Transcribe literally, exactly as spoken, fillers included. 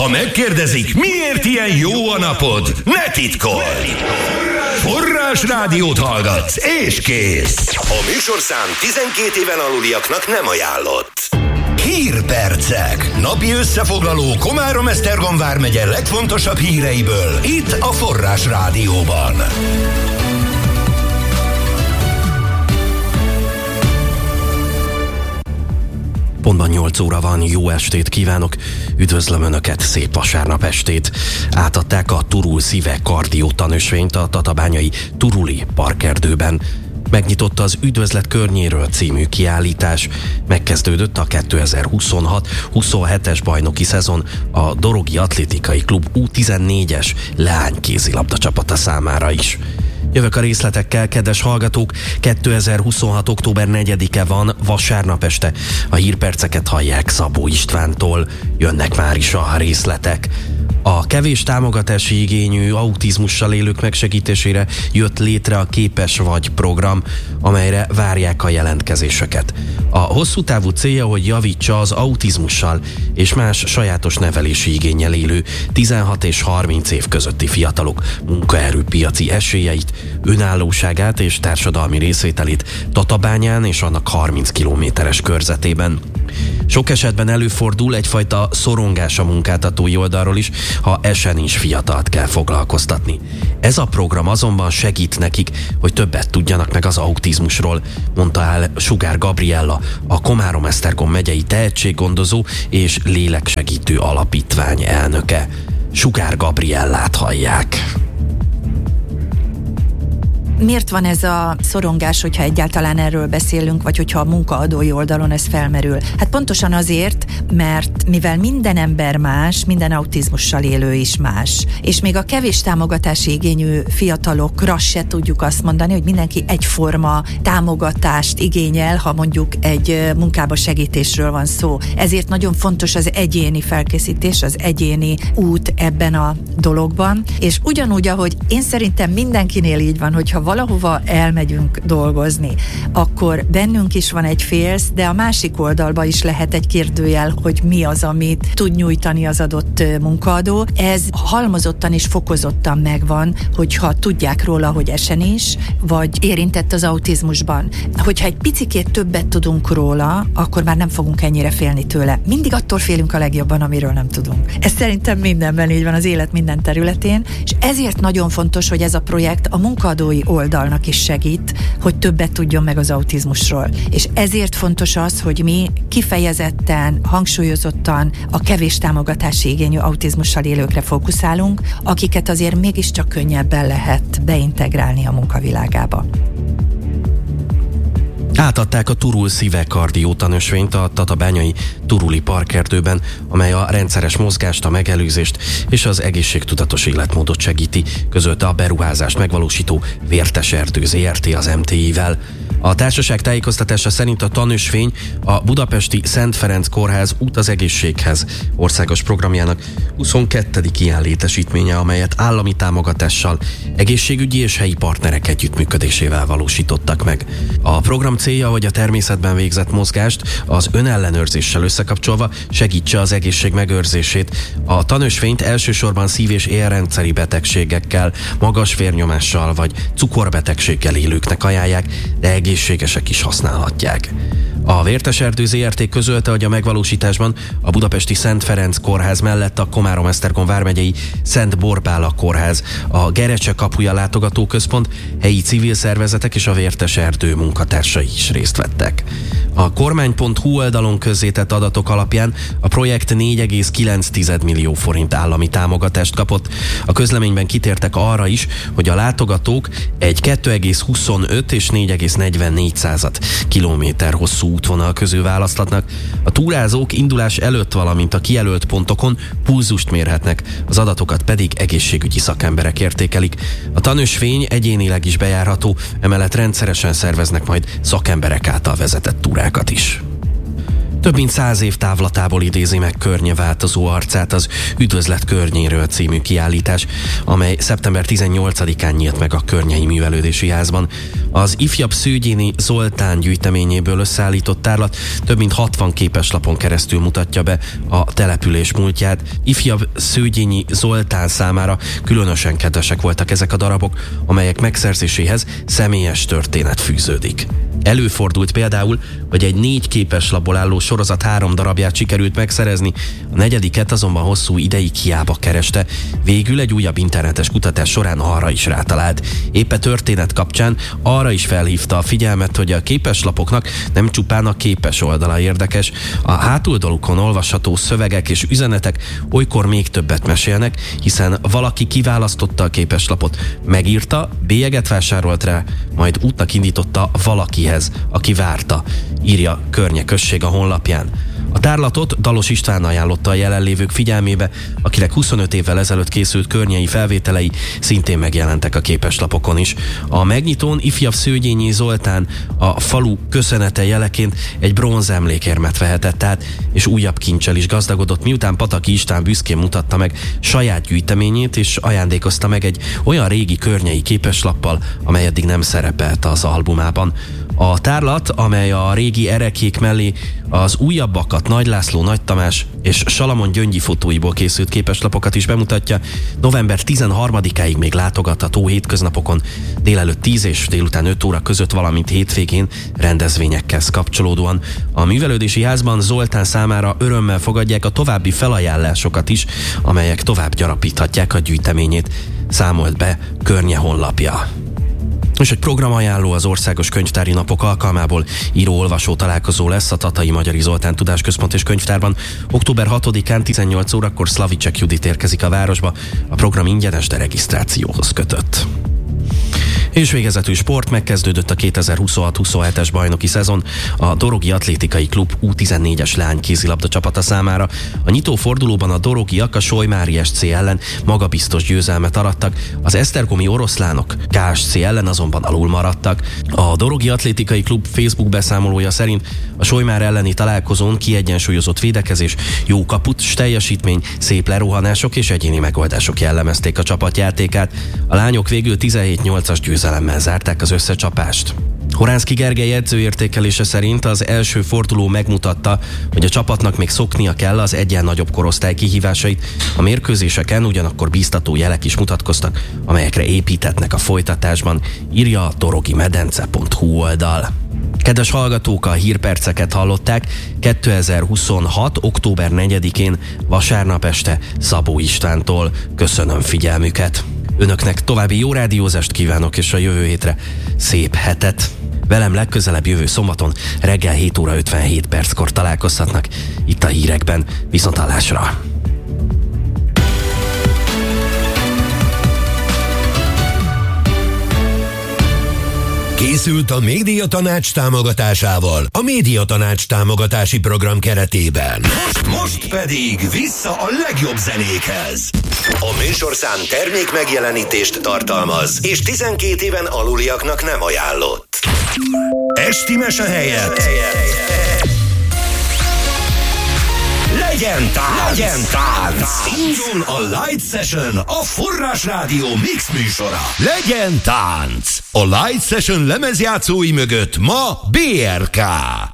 Ha megkérdezik, miért ilyen jó a napod, ne titkold! Forrás rádiót hallgatsz, és kész! A műsorszám tizenkét éven aluliaknak nem ajánlott. Hírpercek. Napi összefoglaló Komárom-Esztergom vármegye legfontosabb híreiből. Itt a Forrás Rádióban. Pontban nyolc óra van, jó estét kívánok, üdvözlöm Önöket, szép vasárnap estét. Átadták a Turul Szíve kardió tanösvényt a tatabányai Turuli parkerdőben. Megnyitotta az Üdvözlet környéről című kiállítás. Megkezdődött a kétezer-huszonhat huszonhetes bajnoki szezon a Dorogi Atlétikai Klub U tizennégyes leánykézilabda csapata számára is. Jövök a részletekkel, kedves hallgatók, kétezer-huszonhat október negyedike van, vasárnap este. A hírperceket hallják Szabó Istvántól. Jönnek már is a részletek. A kevés támogatási igényű autizmussal élők megsegítésére jött létre a Képes vagy program, amelyre várják a jelentkezéseket. A hosszú távú célja, hogy javítsa az autizmussal és más sajátos nevelési igénnyel élő tizenhat és harminc év közötti fiatalok munkaerőpiaci esélyeit, önállóságát és társadalmi részvételét Tatabányán és annak harminc kilométeres körzetében. Sok esetben előfordul egyfajta szorongás a munkáltatói oldalról is, ha esen is fiatalt kell foglalkoztatni. Ez a program azonban segít nekik, hogy többet tudjanak meg az autizmusról, mondta el Sugár Gabriella, a Komárom-Esztergom megyei tehetséggondozó és léleksegítő alapítvány elnöke. Sugár Gabriellát hallják. Miért van ez a szorongás, hogyha egyáltalán erről beszélünk, vagy hogyha a munkaadói oldalon ez felmerül? Hát pontosan azért, mert mivel minden ember más, minden autizmussal élő is más, és még a kevés támogatási igényű fiatalokra se tudjuk azt mondani, hogy mindenki egyforma támogatást igényel, ha mondjuk egy munkába segítésről van szó. Ezért nagyon fontos az egyéni felkészítés, az egyéni út ebben a dologban, és ugyanúgy, ahogy én szerintem mindenkinél így van, hogyha valahova elmegyünk dolgozni, akkor bennünk is van egy félsz, de a másik oldalba is lehet egy kérdőjel, hogy mi az, amit tud nyújtani az adott munkaadó. Ez halmozottan és fokozottan megvan, hogyha tudják róla, hogy esen is, vagy érintett az autizmusban. Hogyha egy picikét többet tudunk róla, akkor már nem fogunk ennyire félni tőle. Mindig attól félünk a legjobban, amiről nem tudunk. Ez szerintem mindenben így van, az élet minden területén, és ezért nagyon fontos, hogy ez a projekt a munkaadói oldalnak is segít, hogy többet tudjon meg az autizmusról. És ezért fontos az, hogy mi kifejezetten, hangsúlyozottan a kevés támogatási igényű autizmussal élőkre fókuszálunk, akiket azért mégiscsak könnyebben lehet beintegrálni a munkavilágába. Átadták a Turul Szíve kardió tanösvényt a tatabányai Turuli parkerdőben, amely a rendszeres mozgást, a megelőzést és az egészségtudatos életmódot segíti, közölte a beruházást megvalósító Vértes Erdő zé er té az em té i-vel. A társaság tájékoztatása szerint a tanösvény a budapesti Szent Ferenc Kórház Út az egészséghez országos programjának huszonkettedik ilyen létesítménye, amelyet állami támogatással, egészségügyi és helyi partnerek együttműködésével valósítottak meg. A program célja, hogy a természetben végzett mozgást az önellenőrzéssel összekapcsolva segítse az egészség megőrzését. A tanösvényt elsősorban szív- és érrendszeri betegségekkel, magas vérnyomással vagy cukorbetegséggel élőknek ajánlják, de egészségesek is használhatják. A Vértes Erdő zé er té közölte, hogy a megvalósításban a budapesti Szent Ferenc Kórház mellett a Komárom-Esztergom vármegyei Szent Borbála Kórház, a Gerecse Kapuja Látogatóközpont, helyi civil szervezetek és a Vértes Erdő munkatársai is részt vettek. A kormány pont hu oldalon közzétett adatok alapján a projekt négy egész kilenc millió forint állami támogatást kapott. A közleményben kitértek arra is, hogy a látogatók egy két egész huszonöt és négy egész negyvennégy kilométer hosszú útvonal közül választhatnak. A túrázók indulás előtt, valamint a kijelölt pontokon pulzust mérhetnek, az adatokat pedig egészségügyi szakemberek értékelik. A tanösvény egyénileg is bejárható, emellett rendszeresen szerveznek majd szakemberek által vezetett túrákat is. Több mint száz év távlatából idézi meg Környe változó arcát az Üdvözlet környéről című kiállítás, amely szeptember tizennyolcadikán nyílt meg a Környei Művelődési Házban. Az ifjabb Szőgyéni Zoltán gyűjteményéből összeállított tárlat több mint hatvan képeslapon keresztül mutatja be a település múltját. Ifjabb Szőgyéni Zoltán számára különösen kedvesek voltak ezek a darabok, amelyek megszerzéséhez személyes történet fűződik. Előfordult például, hogy egy négy képeslapból álló sorozat három darabját sikerült megszerezni, a negyediket azonban hosszú ideig hiába kereste, végül egy újabb internetes kutatás során arra is rátalált. Épp a történet kapcsán arra is felhívta a figyelmet, hogy a képeslapoknak nem csupán a képes oldala érdekes, a hátuldalukon olvasható szövegek és üzenetek olykor még többet mesélnek, hiszen valaki kiválasztotta a képeslapot, megírta, bélyeget vásárolt rá, majd útnak indította valakihez, aki várta, írja Környe község a honlapján. A tárlatot Dalos István ajánlotta a jelenlévők figyelmébe, akinek huszonöt évvel ezelőtt készült környei felvételei szintén megjelentek a képeslapokon is. A megnyitón ifjabb Szőgyényi Zoltán a falu köszönete jeleként egy bronz emlékérmet vehetett át, és újabb kincsel is gazdagodott, miután Pataki István büszkén mutatta meg saját gyűjteményét, és ajándékozta meg egy olyan régi környei képeslappal, amely eddig nem szerepelt az albumában. A tárlat, amely a régi erekék mellé az újabbakat, Nagy László, Nagy Tamás és Salamon Gyöngyi fotóiból készült képeslapokat is bemutatja, november tizenharmadikáig még látogatható hétköznapokon, délelőtt tíz és délután öt óra között, valamint hétvégén rendezvényekhez kapcsolódóan. A Művelődési Házban Zoltán számára örömmel fogadják a további felajánlásokat is, amelyek tovább gyarapíthatják a gyűjteményét, számolt be Környe honlapja. És egy programajánló az Országos Könyvtári Napok alkalmából író-olvasó találkozó lesz a Tatai Magyari Zoltán Tudásközpont és Könyvtárban. október hatodikán tizennyolc órakor Szlavicek Judit érkezik a városba, a program ingyenes, de regisztrációhoz kötött. És végezetül sport, megkezdődött a kétezer-huszonhat huszonhetes bajnoki szezon a Dorogi Atlétikai Klub U tizennégyes leány kézilabda csapata számára. A nyitó fordulóban a dorogiak a Solymári es cé ellen magabiztos győzelmet arattak, az esztergomi oroszlánok ká es cé ellen azonban alul maradtak. A Dorogi Atlétikai Klub Facebook beszámolója szerint a Solymár elleni találkozón kiegyensúlyozott védekezés, jó kaput teljesítmény, szép lerohanások és egyéni megoldások jellemezték a csapatjátékát. A lányok végül tizenhét nyolcas győzelemmel zárták az összecsapást. Horánszky Gergely edzőértékelése szerint az első forduló megmutatta, hogy a csapatnak még szoknia kell az egyen nagyobb korosztály kihívásait. A mérkőzéseken ugyanakkor bíztató jelek is mutatkoztak, amelyekre építetnek a folytatásban, írja a dorogi medence pont hu oldal. Kedves hallgatók, a hírperceket hallották. kétezer-huszonhat. október negyedikén vasárnap este Szabó Istvántól. Köszönöm figyelmüket. Önöknek további jó rádiózást kívánok, és a jövő hétre szép hetet. Velem legközelebb jövő szombaton reggel hét óra ötvenhét perckor találkozhatnak itt a hírekben. Viszonthallásra! Készült a Médiatanács támogatásával a Médiatanács támogatási program keretében. Most, most pedig vissza a legjobb zenékhez. A műsorszám termék megjelenítést tartalmaz, és tizenkét éven aluliaknak nem ajánlott. Esti mese helyett legyen tánc! Legyen tánc! Indul a Light Session, a Forrás Rádió mix műsora. Legyen tánc! A Light Session lemezjátszói mögött ma bé er ká.